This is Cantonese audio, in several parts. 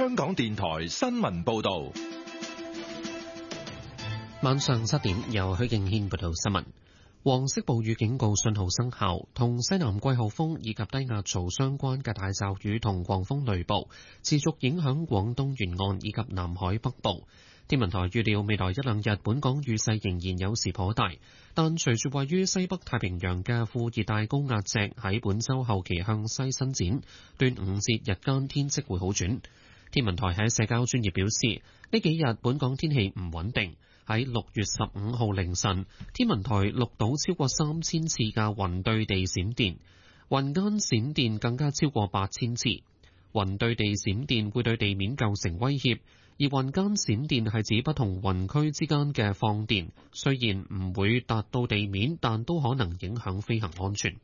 香港電台新聞報道。 晚上7點，由許敬軒報道新聞。黃色暴雨警告信號生效，同西南季候風以及低壓槽相關嘅大驟雨同狂風雷暴持續影響廣東沿岸以及南海北部。天文台預料未來一兩日本港雨勢仍然有時頗大，但隨住位於西北太平洋嘅副熱帶高壓脊喺本週後期向西伸展，端午節日間天色會好轉。天文台喺社交專頁表示，呢幾日本港天氣唔穩定。喺6月15號凌晨，天文台錄到超過3000次嘅雲對地閃電，雲間閃電更加超過8000次。雲對地閃電會對地面構成威脅，而雲間閃電係指不同雲區之間嘅放電，雖然唔會達到地面，但都可能影響飛行安全。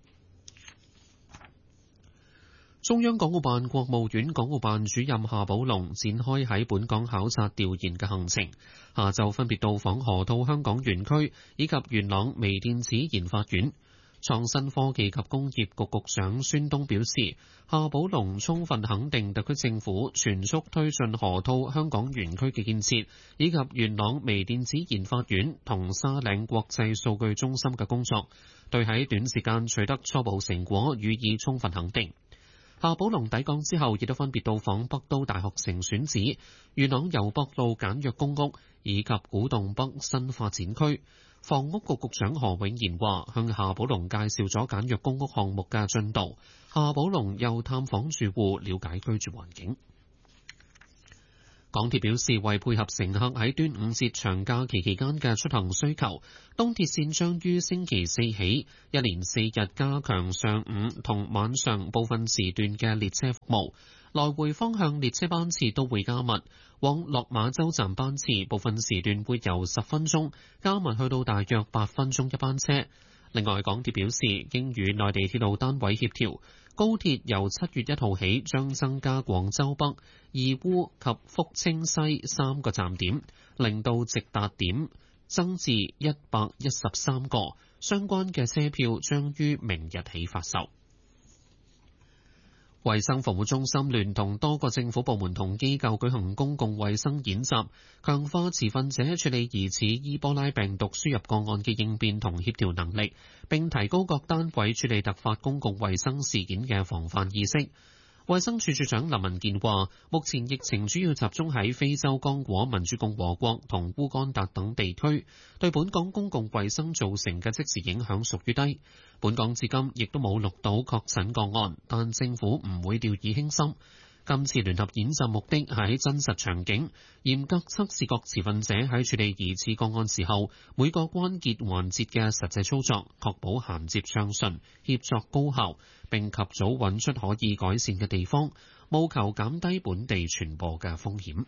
中央港澳辦國務院港澳辦主任夏寶龍展開喺本港考察調研嘅行程，下晝分別到訪河套香港園區以及元朗微電子研發院。創新科技及工業局局長孫東表示，夏寶龍充分肯定特區政府全速推進河套香港園區嘅建設，以及元朗微電子研發院同沙嶺國際數據中心嘅工作，對喺短時間取得初步成果予以充分肯定。夏寶龍抵港之後，亦都分別到訪北都大學城選址、元朗油北路簡約公屋以及古洞北新發展區。房屋局局長何永賢話，向夏寶龍介紹咗簡約公屋項目嘅進度。夏寶龍又探訪住戶，了解居住環境。港鐵表示，為配合乘客喺端午節長假期期間嘅出行需求，東鐵線將於星期四起一連4日加強上午同晚上部分時段嘅列車服務，來回方向列車班次都會加密。往落馬洲站班次部分時段會由10分鐘加密去到大約8分鐘一班車。另外，港鐵表示，經與內地鐵路單位協調，高鐵由7月1號起將增加廣州北、義烏及福清西3個站點，令到直達點增至113個。相關嘅車票將於明日起發售。衛生防護中心聯同多個政府部門同機構舉行公共衛生演習，強化持份者處理疑似伊波拉病毒輸入個案嘅應變同協調能力，並提高各單位處理突發公共衛生事件嘅防範意識。衛生署署長林文健話，目前疫情主要集中喺非洲剛果民主共和國同烏干達等地區，對本港公共衛生造成嘅即時影響屬於低。本港至今亦都冇錄到確診個案，但政府唔會掉以輕心。今次聯合演習目的係喺真實場景嚴格測試各持份者喺處理疑似個案時候每個關鍵環節嘅實際操作，確保銜接暢順、協作高效，並及早揾出可以改善嘅地方，務求減低本地傳播嘅風險。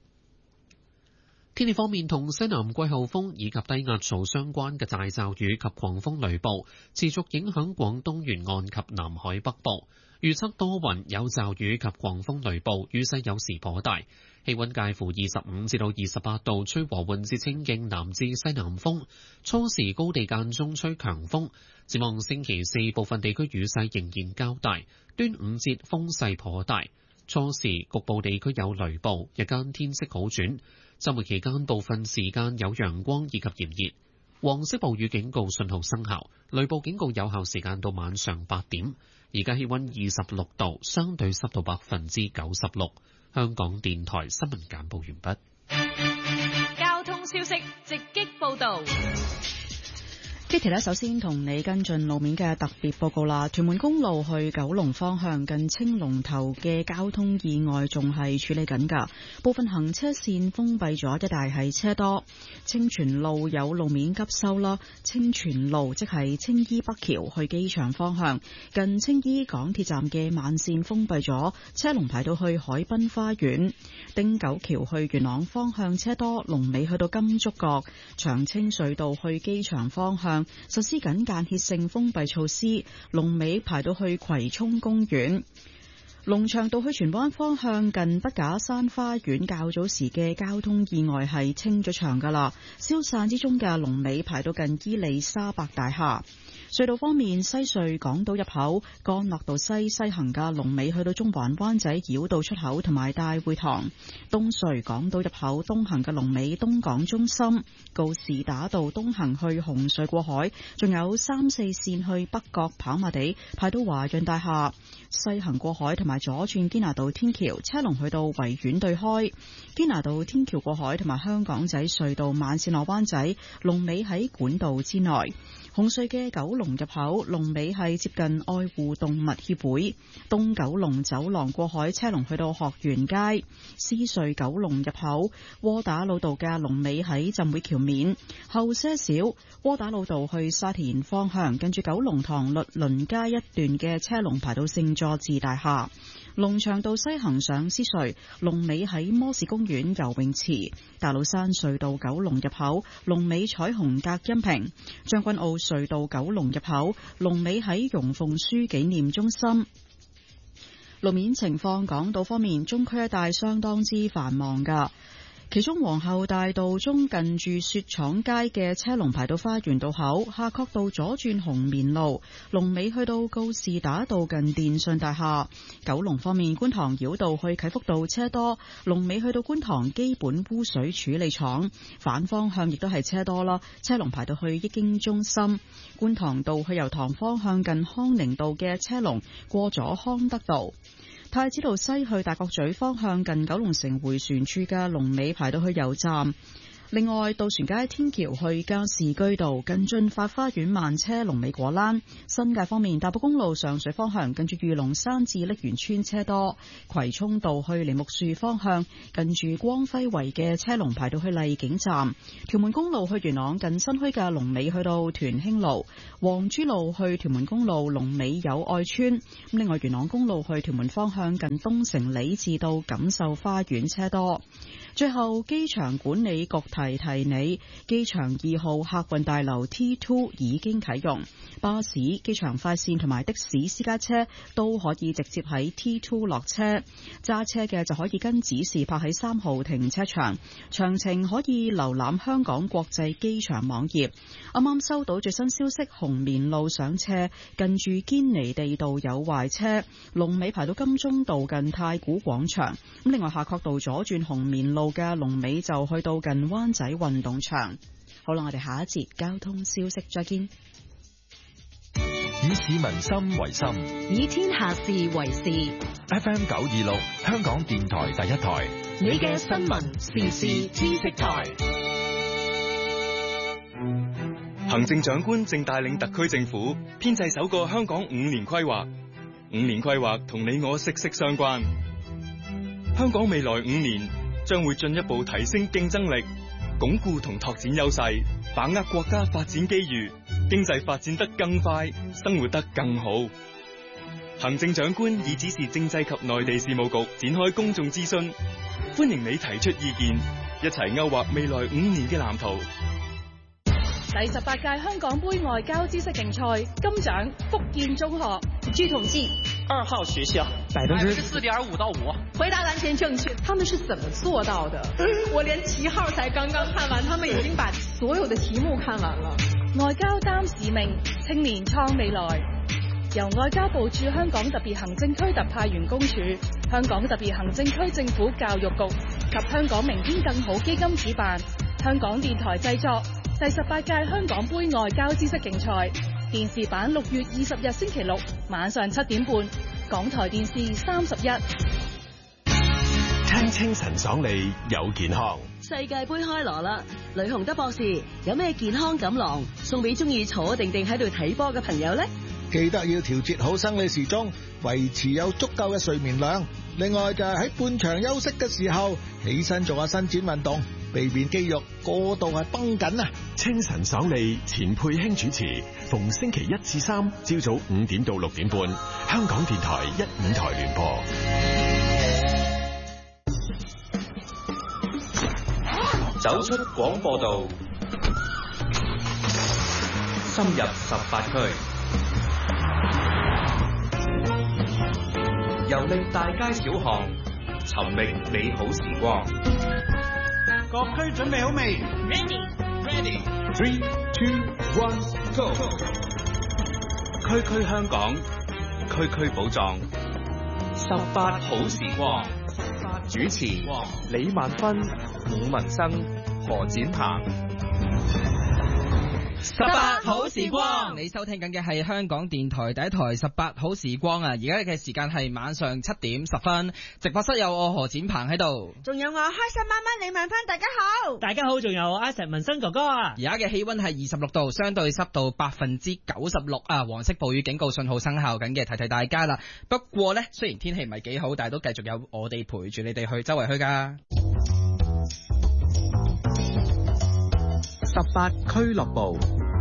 天氣方面，同西南季候風以及低壓槽相關嘅大驟雨及狂風雷暴持續影響廣東沿岸及南海北部。預測多雲，有驟雨及狂風雷暴，雨勢有時頗大。氣溫介乎25至到28度，吹和緩至清勁南至西南風。初時高地間中吹強風。展望星期四，部分地區雨勢仍然較大。端午節風勢頗大，初時局部地區有雷暴，日間天色好轉。周末期間部分時間有陽光以及炎熱。黃色暴雨警告信號生效，雷暴警告有效時間到晚上8點。而家氣溫26度，相對濕度96%。香港電台新聞簡報完畢。 交通消息直擊報道。 Kitty 咧，首先同你跟進路面嘅特別報告啦。屯門公路去九龍方向近青龍頭嘅交通意外仲係處理緊㗎，部分行車線封閉咗，一帶係車多。清泉路有路面急修啦，清泉路即係青衣北橋去機場方向，近青衣港鐵站嘅慢線封閉咗，車龍排到去海濱花園。汀九橋去元朗方向車多，龍尾去到金竹角。長青隧道去機場方向實施緊間歇性封閉措施，龍尾排到去葵涌公園。龍翔道去荃灣方向近筆架山花園較早時嘅交通意外係清咗場㗎啦，消散之中嘅龍尾排到近伊利沙伯大廈。 隧道方面，西隧港島入口干諾道西行嘅龍尾去到中環灣仔繞道出口同埋大會堂；東隧港島入口東行嘅龍尾東港中心，告士打道東行去紅隧過海，仲有3、4線去北角跑馬地排到華潤大廈；西行過海同埋左轉堅拿道天橋車龍去到維園對開，堅拿道天橋過海同埋香港仔隧道慢線落灣仔龍尾喺管道之內。紅隧嘅九龍入口龍尾係接近愛護動物協會，東九龍走廊過海車龍去到學園街。獅隧九龍入口窩打老道嘅龍尾喺浸會橋面，後些少窩打老道去沙田方向近住九龍塘律倫街一段嘅車龍排到聖佐治大廈。龍翔道西行上獅隧龍尾喺摩士公園游泳池，大老山隧道九龍入口龍尾彩虹隔音屏，將軍澳隧道九龍入口龍尾喺容鳳書紀念中心。路面情況，港島方面，中區一帶相當之繁忙㗎。其中皇后大道中近住雪廠街嘅車龍排到花園道口，夏慤道左轉紅棉路龍尾去到告士打道近電訊大廈。九龍方面，觀塘繞道去啟福道車多，龍尾去到觀塘基本污水處理廠，反方向亦都係車多啦，車龍排到去益京中心。觀塘道去油塘方向近康寧道嘅車龍過咗康德道。太子道西去大角咀方向近九龍城迴旋處嘅龍尾排到去油站。另外，渡船街天橋去加士居道近駿發花園慢車龍尾果欄。新界方面，大埔公路上水方向近住御龍山至瀝源村車多，葵涌道去梨木樹方向近住光輝圍嘅車龍排到去荔景站。屯門公路去元朗近新墟嘅龍尾去到屯興路，黃珠路去屯門公路龍尾友愛村。另外，元朗公路去屯門方向近東城里至到錦繡花園車多。最後，機場管理局提你，機場2號客運大樓 T2 已經啟用，巴士、機場快線同埋的士私家車都可以直接喺 T2 落車，揸車嘅就可以跟指示泊喺3號停車場。詳情可以瀏覽香港國際機場網頁。啱啱收到最新消息，紅棉路上斜近住堅尼地道有壞車，龍尾排到金鐘道近太古廣場。咁另外，夏慤道左轉紅棉路嘅龍尾就去到近灣仔運動場。好啦，我哋下一節交通消息再見。 以市民心為心， 以天下事為事。 FM 926，香港電台第一台， 你嘅新聞時事知識台。 行政長官正帶領特區政府編製首個香港5年規劃。5年規劃同你我息息相關。香港未來5年將會進一步提升競爭力，鞏固同拓展優勢，把握國家發展機遇，經濟發展得更快，生活得更好。行政長官已指示政制及內地事務局展開公眾諮詢，歡迎你提出意見，一齊勾畫未來5年嘅藍圖。 第18屆香港杯外交知識競賽金獎福建中學。 據統計，2號學校4.5%到5%。 回答完全正確，他們是怎麼做到的？我連7號才剛剛看完，他們已經把所有的題目看完了。外交擔使命，青年創未來。由外交部駐香港特別行政區特派員公署、香港特別行政區政府教育局及香港明天更好基金主辦，香港電台製作。第18屆香港杯外交知識競賽電視版6月20日星期六晚上7點半，港台電視31。 聽清晨爽利有健康。 世界杯開鑼啦！呂洪德博士有咩健康錦囊送俾中意坐定定喺度睇波嘅朋友呢？ 記得要調節好生理時鐘，維持有足夠嘅睡眠量。另外就係喺半場休息嘅時候，起身做下伸展運動，避免肌肉過度係繃緊啊！ 清晨爽利，錢佩卿主持，逢星期1至3朝早5點到6點半，香港電台15台聯播。 走出廣播道，深入18區，遊歷大街小巷，尋覓美好時光。 各區準備好未 ？Ready， 3、2、1，Go！ 區區香港，區區寶藏，18好時光。主持李萬芬、伍文生、何展鵬。 18好時光，你收聽緊嘅係香港電台第一台18好時光啊！而家嘅時間係晚上7點10分，直播室有我何展鵬喺度， 仲有我開心媽媽李萬芬，大家好， 大家好，仲有阿石文生哥哥啊！ 而家嘅氣溫係26度，相對濕度96%啊！黃色暴雨警告信號生效緊嘅，提提大家啦。不過呢，雖然天氣唔係幾好，但係都繼續有我哋陪住你哋去周圍去噶。 18俱樂部。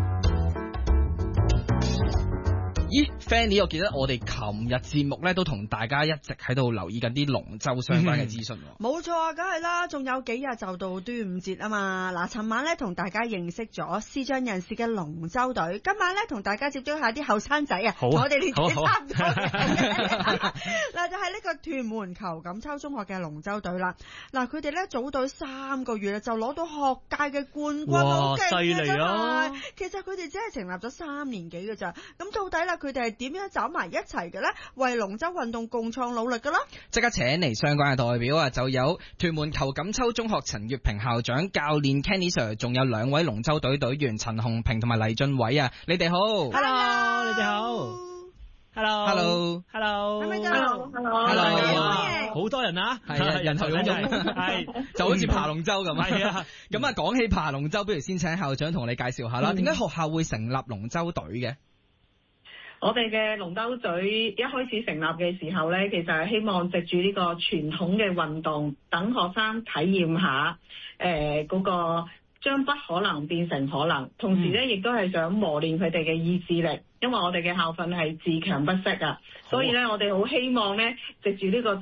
咦 Fanny， 我記得我哋琴日節目咧都同大家一直喺度留意緊啲龍舟相關嘅資訊。 冇錯啊，梗係啦，仲有幾日就到端午節啊嘛。嗱，尋晚咧同大家認識咗視障人士嘅龍舟隊，今晚咧同大家接觸下啲後生仔啊，同我哋年紀差唔多嘅。嗱，就係呢個屯門裘錦秋中學嘅龍舟隊啦。嗱，佢哋咧組隊3個月就攞到學界嘅冠軍，好勁啊！真係。其實佢哋只係成立咗3年幾嘅咋，咁到底啦？佢哋係點樣走埋一齊嘅呢？為龍舟運動共創努力嘅啦！ 即刻請嚟相關嘅代表啊，就有屯門裘錦秋中學陳月平校長、教練 Kenny Sir， 仲有2位龍舟隊隊員陳紅平同埋黎俊偉啊！你哋好 ，Hello， 你哋好 ，Hello， 好多人啊， 係啊，人頭湧湧，係就好似爬龍舟咁。係啊，咁啊，講起爬龍舟，不如先請校長同你介紹下啦。點解學校會成立龍舟隊嘅？ 我哋嘅龍舟隊一開始成立嘅時候呢，其實係希望藉住呢個傳統嘅運動，等學生體驗下嗰個將不可能變成可能，同時呢亦都係想磨練佢哋嘅意志力，因為我哋嘅校訓係自強不息啊，所以呢我哋好希望呢藉住呢個